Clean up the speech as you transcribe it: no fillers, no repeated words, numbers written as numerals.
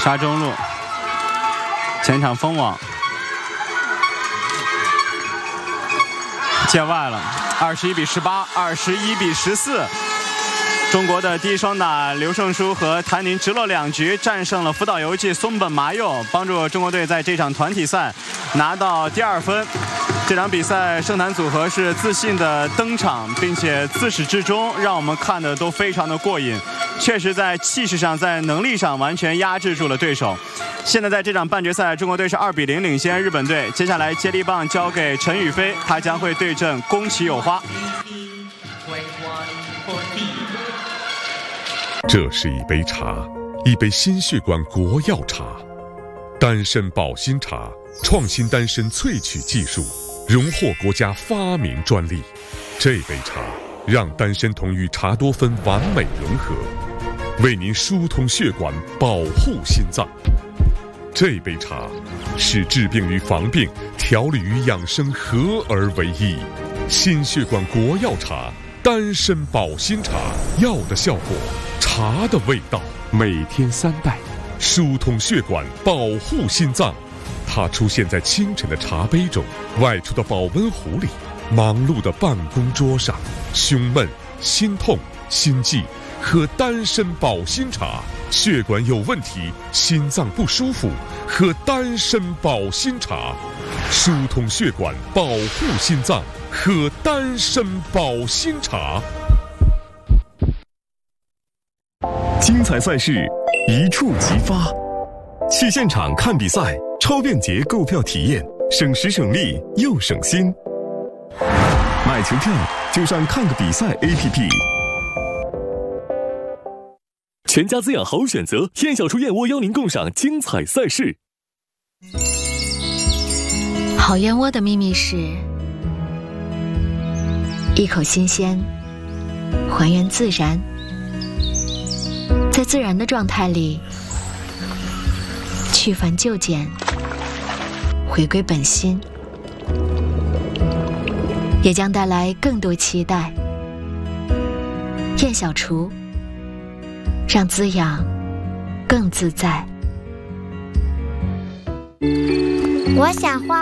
沙中路前场封网，界外了，21-18 21-14。中国的第一双打刘胜书和谭宁直落2局战胜了福岛由纪松本麻佑，帮助中国队在这场团体赛拿到第2分。这场比赛胜坛组合是自信的登场，并且自始至终让我们看的都非常的过瘾，确实在气势上在能力上完全压制住了对手。现在在这场半决赛，中国队是2-0领先日本队。接下来接力棒交给陈雨菲，他将会对阵宫崎有花。 这是一杯茶，一杯心血管国药茶，丹参保心茶，创新丹参萃取技术，荣获国家发明专利。这杯茶让丹参酮与茶多酚完美融合，为您疏通血管，保护心脏。这杯茶使治病与防病、调理与养生合而为一。心血管国药茶，丹参保心茶，药的效果，茶的味道，每天3袋，疏通血管，保护心脏。它出现在清晨的茶杯中，外出的保温壶里，忙碌的办公桌上。胸闷、心痛、心悸，喝丹参保心茶。血管有问题，心脏不舒服，喝丹参保心茶。疏通血管，保护心脏，喝丹参保心茶。 精彩赛事一触即发，去现场看比赛，超便捷购票体验，省时省力又省心。买球票就上看个比赛 APP。全家滋养好选择，燕小厨燕窝邀您共赏精彩赛事。 好燕窝的秘密是一口新鲜，还原自然，在自然的状态里去繁就简，回归本心，也将带来更多期待。燕小厨，让滋养更自在。 我想画